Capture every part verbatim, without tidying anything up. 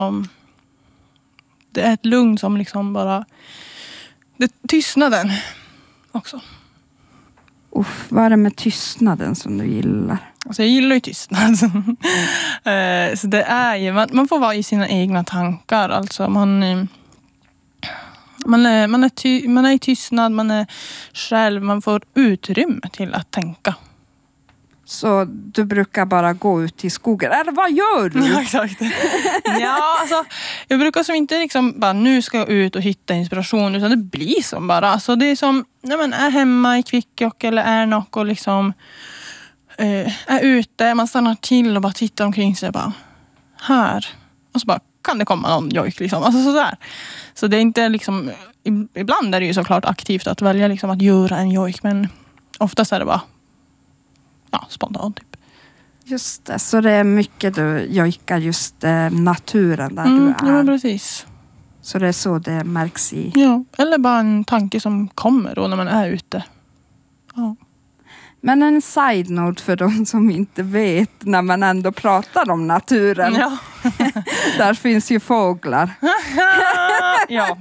Um, det är ett lugn som liksom bara... Det, tystnaden också. Uff, vad är det med tystnaden som du gillar? Alltså jag gillar ju tystnad. Mm. Så det är ju... Man, man får vara i sina egna tankar. Alltså man... Man är, man, är ty, man är i tystnad, man är själv, man får utrymme till att tänka. Så du brukar bara gå ut i skogen. Eller vad gör du? Ja, exakt. Ja, alltså, jag brukar som inte liksom bara nu ska jag ut och hitta inspiration, utan det blir som bara. Alltså, det är som när man är hemma i Kvikkjokk eller är något och liksom eh, är ute, man stannar till och bara tittar omkring sig bara här. Och så bara kan det komma någon jojk liksom. Alltså sådär. Så det är inte liksom, ibland är det ju såklart aktivt att välja liksom att göra en jojk, men oftast är det bara ja, spontant typ. Just det, så det är mycket du jojkar just eh, naturen där Mm, du är. ja, precis. Så det är så det märks i. Ja, eller bara en tanke som kommer då när man är ute. Ja. Men en side-note för de som inte vet när man ändå pratar om naturen. Ja. Där finns ju fåglar. Ja.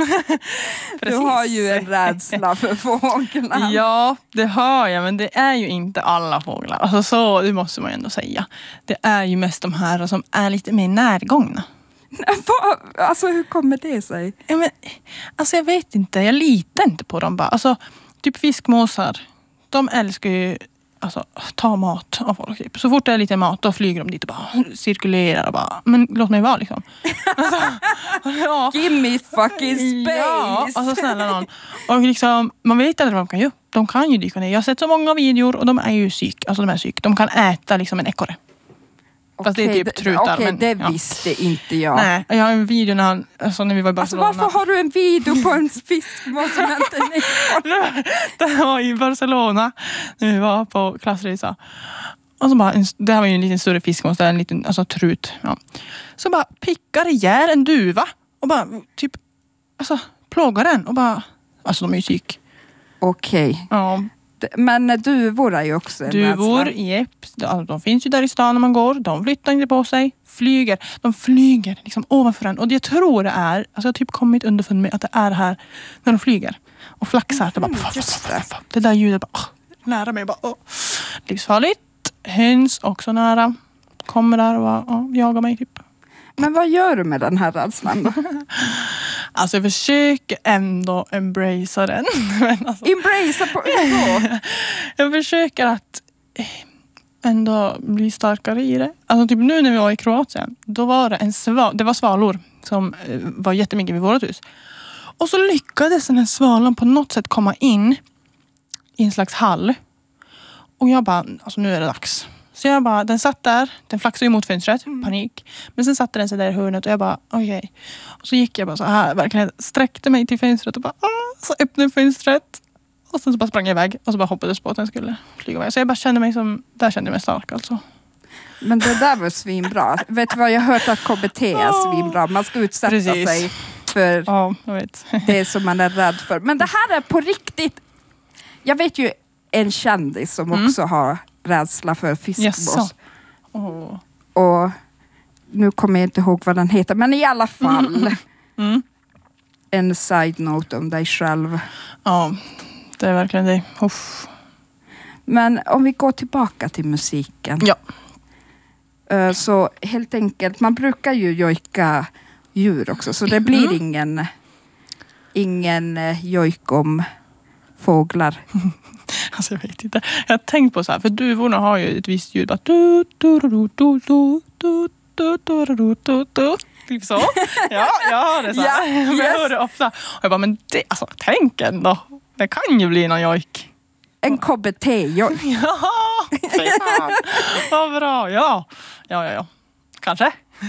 Du har ju en rädsla för fåglar. Ja, det har jag, men det är ju inte alla fåglar. Alltså så, det måste man ju ändå säga. Det är ju mest de här som är lite mer närgångna. Alltså hur kommer det sig? Ja, men, alltså jag vet inte, jag litar inte på dem bara. Alltså typ fiskmåsar, de älskar ju alltså, ta mat av folk. Typ. Så fort det är lite mat, då flyger de dit och bara cirkulerar och bara, men låt mig vara liksom. Alltså, ja. Give me fucking space! Ja, alltså snälla någon. Och liksom, man vet inte vad de kan göra. De kan ju dyka ner. Jag har sett så många videor och de är ju psyk. Alltså de är psyk. De kan äta liksom en ekorre. Fast okay, det är typ trutar. Okej, okay, men, det ja. visste inte jag. Nej, jag har en video när, han, alltså när vi var i Barcelona. Alltså varför har du en video på en fiskmås som inte en ekorre? Det var i Barcelona när vi var på klassresa. Och så bara, en, det här var ju en liten större fiskmås, en liten alltså, trut. Ja. Så bara pickar ihjäl en duva och bara typ alltså, plågar den och bara, alltså de är ju psyk. Okej. Okay. Ja. Men duvor är ju också en Duvor, jepp. De, de finns ju där i stan när man går. De flyttar inte på sig. Flyger. De flyger liksom ovanför en. Och jag tror det är, alltså jag har typ kommit underfund med att det är här när de flyger. Och flaxar. Mm, det, bara, just det. det där ljudet bara, åh, nära mig. Bara, åh. Livsfarligt. Höns också nära. Kommer där och bara, åh, jagar mig typ. Men vad gör du med den här rädslan då? Alltså jag försöker ändå embracea den. Men alltså, embracea på så? Jag försöker att ändå bli starkare i det. Alltså typ nu när vi var i Kroatien, då var det en sval, det var svalor som var jättemycket vid vårt hus. Och så lyckades den här svalan på något sätt komma in i en slags hall. Och jag bara, alltså nu är det dags. Så jag bara, den satt där, den flaxade ju mot fönstret, mm. panik. Men sen satte den sig där i hörnet och jag bara, okej. Okay. Och så gick jag bara så här, verkligen sträckte mig till fönstret och bara, ah, så öppnade fönstret. Och sen så bara sprang jag iväg och så bara hoppades på att den skulle flyga iväg. Så jag bara kände mig som, där kände jag mig stark alltså. Men det där var svinbra. Vet du vad, jag har hört att K B T är svinbra. Man ska utsätta Precis. sig för ja, jag vet. det som man är rädd för. Men det här är på riktigt. Jag vet ju en kändis som mm. också har rädsla för fiskmås. Oh. Och nu kommer jag inte ihåg vad den heter. Men i alla fall. Mm. Mm. En side-note om dig själv. Ja, det är verkligen det. Uff. Men om vi går tillbaka till musiken. Ja. Så helt enkelt, man brukar ju jojka djur också. Så det blir mm. ingen, ingen jojk om fåglar. Alltså jag vet inte. Jag har tänkt på så här, för duvorna har ju ett visst ljud. Bara du, du, du, du, du, du, du, du, du, du, du. Typ så. Ja, jag hör det så här. Yeah, yes. Jag hör det ofta. Och jag bara, men det, alltså tänk ändå. Det kan ju bli någon jojk. En K B T-jojk. Ja, fan. Vad bra. Ja, ja, ja, ja. Kanske.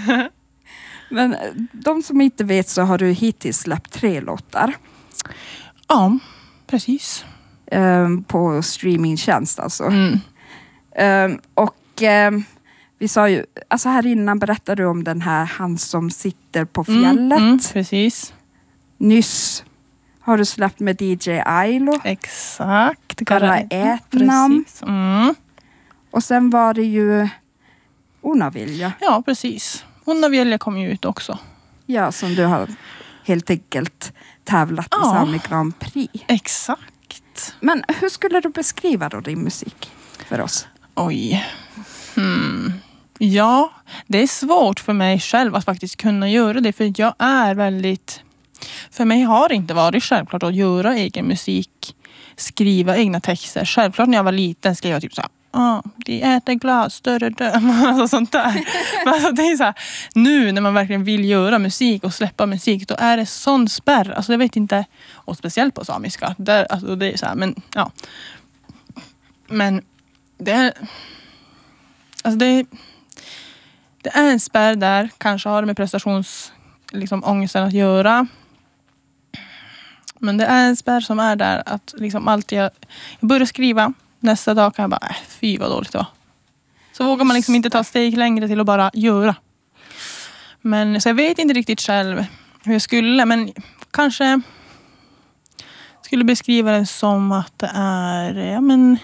Men de som inte vet så har du hittills släppt tre låtar. Ja, precis. Um, på streamingtjänst alltså. Mm. Um, och um, vi sa ju, alltså här innan berättade du om den här Han som sitter på fjället. Mm, mm, precis. Nyss har du släppt med D J Ailo. Exakt. Bara ett namn. Mm. Och sen var det ju Una Vilja. Ja, precis. Hunnavälja kom ju ut också. Ja, som du har helt enkelt tävlat i Ja. Sami Grand Prix. Exakt. Men hur skulle du beskriva då din musik för oss? Oj. Hmm. Ja, det är svårt för mig själv att faktiskt kunna göra det. För jag är väldigt... För mig har det inte varit självklart att göra egen musik. Skriva egna texter. Självklart när jag var liten skrev jag typ så här. Ah, de äter glas, större döm. Alltså sånt där. Men alltså det är så här, nu när man verkligen vill göra musik och släppa musik, då är det sån spärr. Alltså jag vet inte, och speciellt på samiska. Där, alltså det är så här, men ja. Men det är... Alltså det, det är en spärr där. Kanske har det med prestations liksom, ångesten att göra. Men det är en spärr som är där att liksom alltid jag, jag börjar skriva. Nästa dag kan jag bara, äh, fy vad dåligt det var. Så vågar man liksom inte ta steg längre till att bara göra. Men så jag vet inte riktigt själv hur jag skulle. Men kanske skulle beskriva det som att det är, ja men,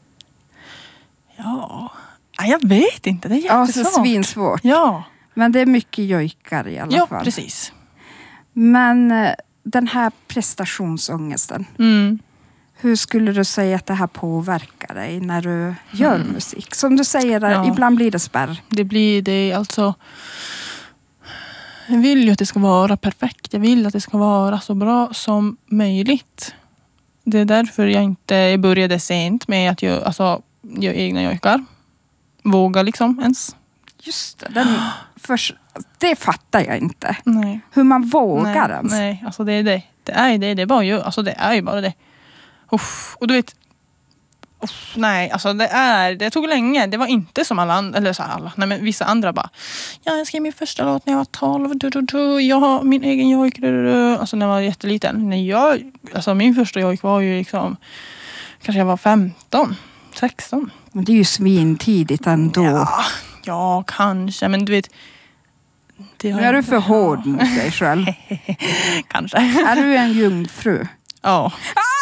ja, jag vet inte. Det är jättesvårt. Ja, så svinsvårt. Ja. Men det är mycket jojkar i alla Ja, fall. precis. Men eh, den här prestationsångesten. Mm. Hur skulle du säga att det här påverkar dig när du gör Mm. musik? Som du säger, Ja. ibland blir det spärr. Det blir det alltså. Jag vill ju att det ska vara perfekt. Jag vill att det ska vara så bra som möjligt. Det är därför jag inte började sent med att göra, alltså, göra egna jojkar. Våga liksom ens. Just det. Den, för, det fattar jag inte. Nej. Hur man vågar nej, ens. nej, alltså det är det. Det är det. Det är bara ju, alltså det är ju bara det. Uff. Och du vet, uff, nej, alltså det är, det tog länge. Det var inte som alla andra, eller så här alla, nej men vissa andra bara, ja, jag skrev min första låt när jag var tolv, du, du, du. Jag har min egen jojk, du, du, du. Alltså när jag var jätteliten. När jag, alltså min första jojk var ju liksom, kanske jag var femton, sexton. Men det är ju svintidigt ändå. Ja, ja, kanske, men du vet, det har Nu är du inte- för hård mot dig själv. Kanske. Är du en jungfru? Ja.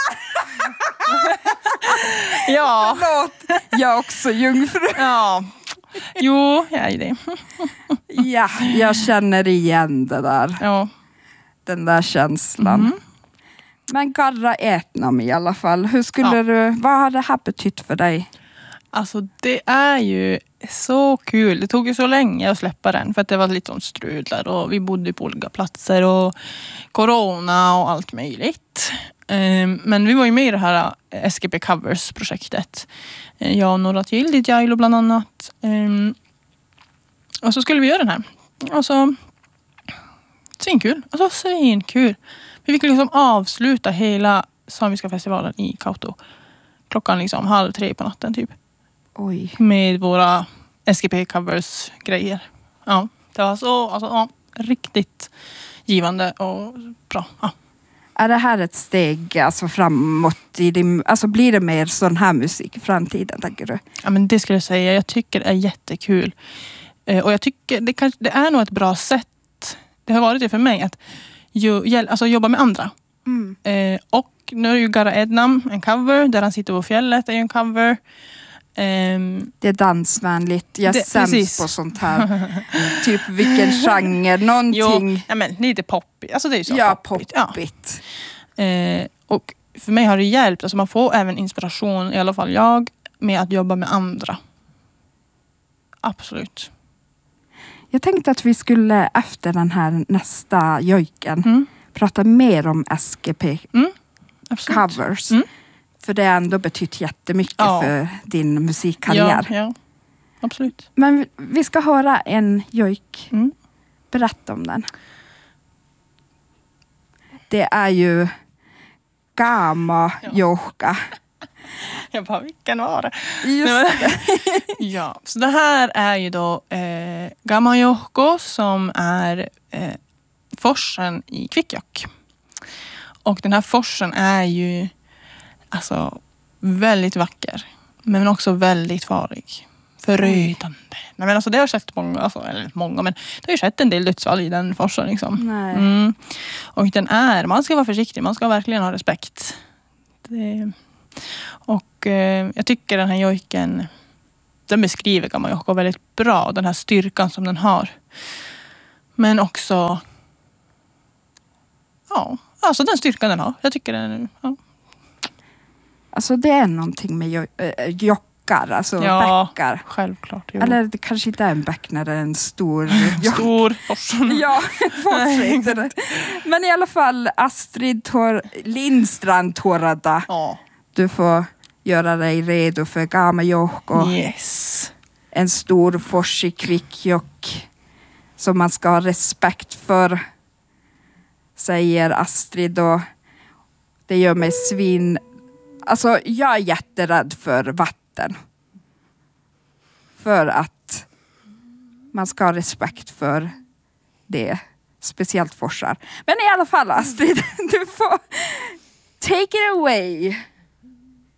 Ja. Förlåt, jag är också jungfru. Ja. Jo, jag är det. Ja, jag känner igen det där. Ja. Den där känslan. Mm. Men Garra Etnam i alla fall. Hur skulle Ja. du, vad har det här betytt för dig? Alltså det är ju så kul. Det tog ju så länge att släppa den. För att det var lite om strudlar och vi bodde på olika platser och corona och allt möjligt. Um, men vi var ju med i det här S G P Covers-projektet. Uh, jag och några till, dit Jailo bland annat. Um, och så skulle vi göra den här. Och så svinkul. Alltså svinkul. Vi fick liksom avsluta hela samiska festivalen i Kauto. Klockan liksom halv tre på natten typ. Oj. Med våra S G P Covers grejer. Ja, det var så alltså, ja, riktigt givande och bra. Ja. Är det här ett steg alltså, framåt i din, alltså blir det mer sån här musik i framtiden, tänker du? Ja, men det skulle jag säga. Jag tycker det är jättekul. Eh, och jag tycker det, kan, det är nog ett bra sätt. Det har varit det för mig att ju, alltså, jobba med andra. Mm. Eh, och nu är ju Garra Etnam en cover. Där han sitter på fjället är ju en cover. Ehm, Det är dansvänligt. Jag Det- sämst precis. på sånt här. Typ vilken genre, någonting. jo, ja, men lite poppigt. Alltså det är ju så Ja, poppigt. poppigt. Ja. Eh, och för mig har det hjälpt. Alltså man får även inspiration, i alla fall jag, med att jobba med andra. Absolut. Jag tänkte att vi skulle efter den här nästa jojken Mm. prata mer om S G P Absolut. Covers. Mm. För det har ändå betytt jättemycket Ja. för din musikkarriär. Ja, ja. Absolut. Men vi- vi ska höra en jojk. Mm. Berätta om den. Det är ju Gama Jojka. Jag bara, vilken var det? Just Nej, men- ja, så det här är ju då eh, Gamajohko som är eh, forsen i Kvikkjokk. Och den här forsen är ju alltså väldigt vacker. Men också väldigt farlig. Förödande. Nej, men alltså det har skett många, alltså, eller många, men det har ju skett en del dödsfall i den forsen liksom. Nej. Mm. Och den är, man ska vara försiktig, man ska verkligen ha respekt. Det, och eh, jag tycker den här jojken, den beskriver Gamajohko väldigt bra, den här styrkan som den har. Men också ja, alltså den styrkan den har. Jag tycker den ja. Alltså det är någonting med jo- äh, jockar, alltså Ja, bäckar. självklart. Jo. Eller det kanske inte är en bäck när det är en stor jock. Stor fors. Ja, fortsätter. Men i alla fall Astrid Tor- Lindstrand Torada. Ja. Du får göra dig redo för Gamajokk och Yes. en stor fors i Kvikkjokk som man ska ha respekt för, säger Astrid. Och det gör mig svin... Alltså jag är jätterädd för vatten. För att man ska ha respekt för det. Speciellt forsar. Men i alla fall Astrid, du får take it away.